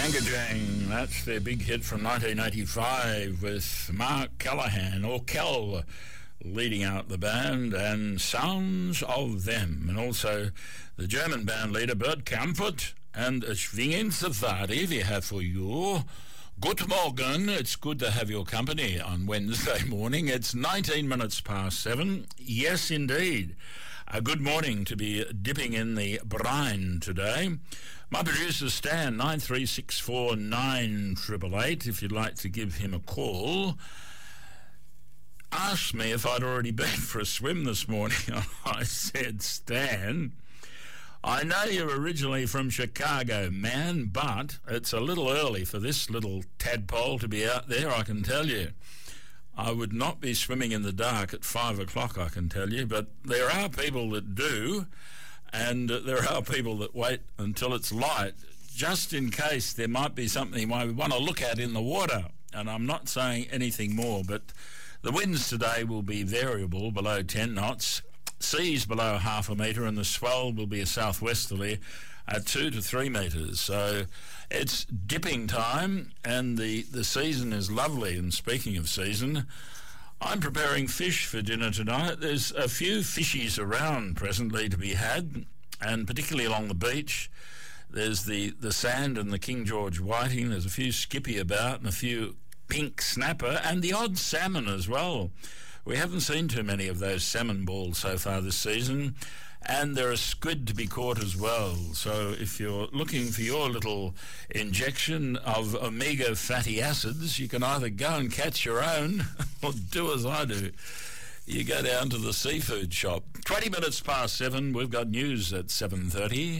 Gangajang, that's their big hit from 1985 with Mark Callahan, or Kel, leading out the band, and Sounds of Them, and also the German band leader Bert Kampfert, and Schwingen Safari we have for you. Good morning, it's good to have your company on Wednesday morning. It's 19 minutes past 7. Yes, indeed. A good morning to be dipping in the brine today. My producer Stan, 93649888, if you'd like to give him a call. Asked me if I'd already been for a swim this morning. I said, Stan, I know you're originally from Chicago, man, but it's a little early for this little tadpole to be out there, I can tell you. I would not be swimming in the dark at 5 o'clock, I can tell you, but there are people that do, and there are people that wait until it's light, just in case there might be something we want to look at in the water. And I'm not saying anything more, but the winds today will be variable, below 10 knots. Seas below half a metre, and the swell will be a southwesterly at 2 to 3 metres. So it's dipping time, and the season is lovely. And speaking of season, I'm preparing fish for dinner tonight. There's a few fishies around presently to be had, and particularly along the beach. There's the sand and the King George whiting. There's a few skippy about and a few pink snapper, and the odd salmon as well. We haven't seen too many of those salmon balls so far this season, and there are squid to be caught as well. So if you're looking for your little injection of omega fatty acids, you can either go and catch your own or do as I do. You go down to the seafood shop. 20 minutes past 7, we've got news at 7:30.